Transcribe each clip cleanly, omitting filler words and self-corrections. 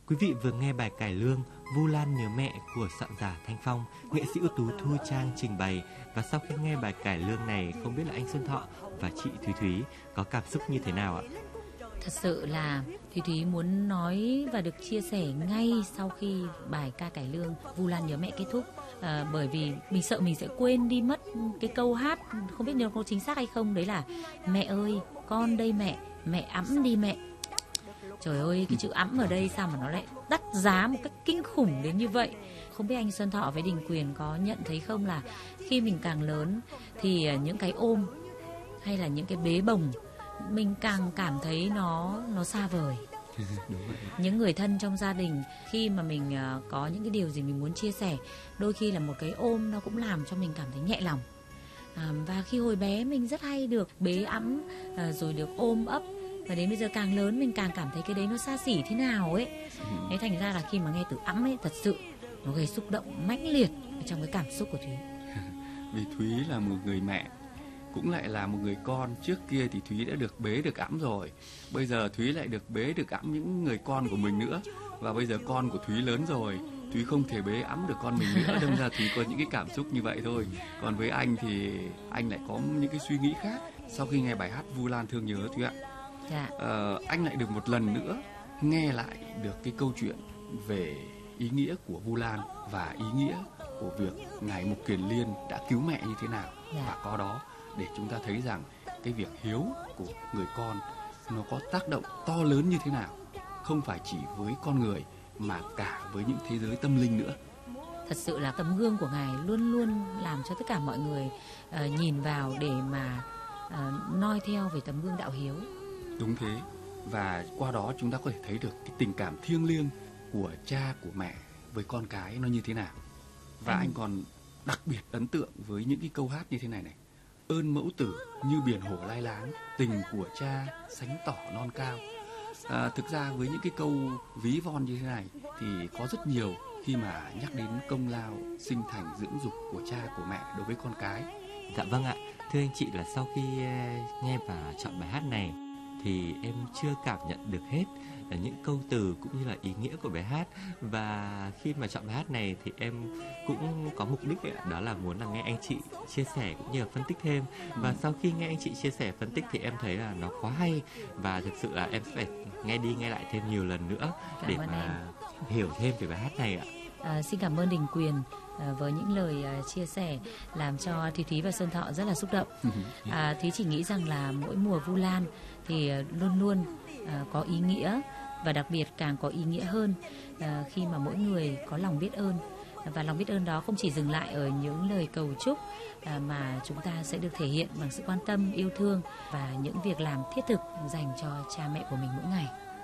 Quý vị vừa nghe bài cải lương Vu Lan nhớ mẹ của soạn giả Thanh Phong, nghệ sĩ ưu tú Thu Trang trình bày. Và sau khi nghe bài cải lương này, không biết là anh Xuân Thọ và chị Thúy Thúy có cảm xúc như thế nào ạ? Thật sự là Thúy Thúy muốn nói và được chia sẻ ngay sau khi bài ca cải lương Vu Lan nhớ mẹ kết thúc, bởi vì mình sợ mình sẽ quên đi mất cái câu hát, không biết nếu có chính xác hay không, đấy là mẹ ơi con đây mẹ ẵm đi mẹ. Trời ơi, cái chữ ẵm ở đây sao mà nó lại đắt giá một cách kinh khủng đến như vậy. Không biết anh Xuân Thọ với Đình Quyền có nhận thấy không, là khi mình càng lớn thì những cái ôm hay là những cái bế bồng mình càng cảm thấy nó xa vời. Đúng vậy. Những người thân trong gia đình, khi mà mình có những cái điều gì mình muốn chia sẻ, đôi khi là một cái ôm nó cũng làm cho mình cảm thấy nhẹ lòng. Và khi hồi bé mình rất hay được bế ẵm, rồi được ôm ấp, và đến bây giờ càng lớn mình càng cảm thấy cái đấy nó xa xỉ thế nào ấy. Thế thành ra là khi mà nghe từ ẵm ấy, thật sự nó gây xúc động mãnh liệt trong cái cảm xúc của Thúy. Vì Thúy là một người mẹ, cũng lại là một người con. Trước kia thì Thúy đã được bế được ẵm rồi, bây giờ Thúy lại được bế được ẵm những người con của mình nữa. Và bây giờ con của Thúy lớn rồi, Thúy không thể bế ẵm được con mình nữa, đâm ra Thúy có những cái cảm xúc như vậy thôi. Còn với anh thì anh lại có những cái suy nghĩ khác. Sau khi nghe bài hát Vu Lan thương nhớ Thúy ạ, anh lại được một lần nữa nghe lại được cái câu chuyện về ý nghĩa của Vu Lan và ý nghĩa của việc ngài Mục Kiền Liên đã cứu mẹ như thế nào. Và có đó để chúng ta thấy rằng cái việc hiếu của người con nó có tác động to lớn như thế nào, không phải chỉ với con người mà cả với những thế giới tâm linh nữa. Thật sự là tấm gương của ngài luôn luôn làm cho tất cả mọi người nhìn vào để mà noi theo về tấm gương đạo hiếu. Đúng thế. Và qua đó chúng ta có thể thấy được cái tình cảm thiêng liêng của cha của mẹ với con cái nó như thế nào. Và anh còn đặc biệt ấn tượng với những cái câu hát như thế này này: ơn mẫu tử như biển hồ lai láng, tình của cha sánh tỏ non cao. Thực ra với những cái câu ví von như thế này thì có rất nhiều khi mà nhắc đến công lao sinh thành dưỡng dục của cha của mẹ đối với con cái. Dạ vâng ạ. Thưa anh chị, là sau khi nghe và chọn bài hát này thì em chưa cảm nhận được hết là những câu từ cũng như là ý nghĩa của bài hát. Và khi mà chọn bài hát này thì em cũng có mục đích đó là muốn là nghe anh chị chia sẻ cũng như là phân tích thêm. Và sau khi nghe anh chị chia sẻ phân tích thì em thấy là nó quá hay, và thực sự là em sẽ phải nghe đi nghe lại thêm nhiều lần nữa để mà hiểu thêm về bài hát này ạ. Xin cảm ơn Đình Quyền với những lời chia sẻ làm cho Thúy Thúy và Xuân Thọ rất là xúc động. Thúy chỉ nghĩ rằng là mỗi mùa Vu Lan thì luôn luôn có ý nghĩa, và đặc biệt càng có ý nghĩa hơn khi mà mỗi người có lòng biết ơn. Và lòng biết ơn đó không chỉ dừng lại ở những lời cầu chúc, mà chúng ta sẽ được thể hiện bằng sự quan tâm, yêu thương và những việc làm thiết thực dành cho cha mẹ của mình mỗi ngày.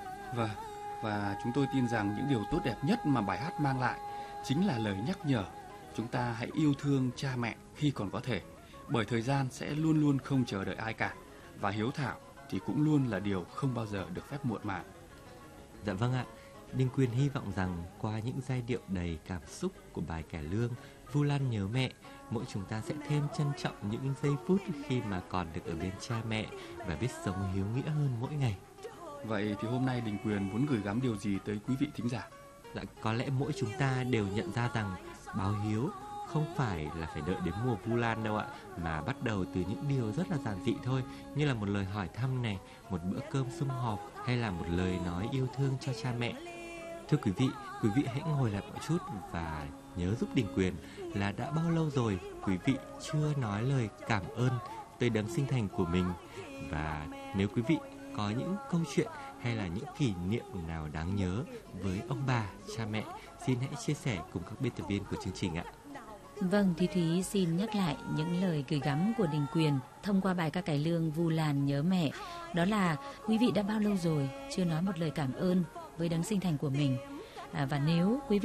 Và chúng tôi tin rằng những điều tốt đẹp nhất mà bài hát mang lại chính là lời nhắc nhở chúng ta hãy yêu thương cha mẹ khi còn có thể, bởi thời gian sẽ luôn luôn không chờ đợi ai cả, và hiếu thảo thì cũng luôn là điều không bao giờ được phép muộn màng. Dạ vâng ạ. Đình Quyền hy vọng rằng qua những giai điệu đầy cảm xúc của bài cải lương Vu Lan nhớ mẹ, mỗi chúng ta sẽ thêm trân trọng những giây phút khi mà còn được ở bên cha mẹ và biết sống hiếu nghĩa hơn mỗi ngày. Vậy thì hôm nay Đình Quyền muốn gửi gắm điều gì tới quý vị thính giả? Dạ, có lẽ mỗi chúng ta đều nhận ra rằng báo hiếu không phải là phải đợi đến mùa Vu Lan đâu ạ, mà bắt đầu từ những điều rất là giản dị thôi, như là một lời hỏi thăm này, một bữa cơm sum họp, hay là một lời nói yêu thương cho cha mẹ. Thưa quý vị hãy ngồi lại một chút và nhớ giúp Đình Quyền là đã bao lâu rồi quý vị chưa nói lời cảm ơn tới đấng sinh thành của mình. Và nếu quý vị có những câu chuyện hay là những kỷ niệm nào đáng nhớ với ông bà, cha mẹ, xin hãy chia sẻ cùng các biên tập viên của chương trình ạ. Vâng, Thúy Thúy xin nhắc lại những lời gửi gắm của Đình Quyền thông qua bài ca cải lương Vu Lan nhớ mẹ. Đó là quý vị đã bao lâu rồi chưa nói một lời cảm ơn với đấng sinh thành của mình. Và nếu quý vị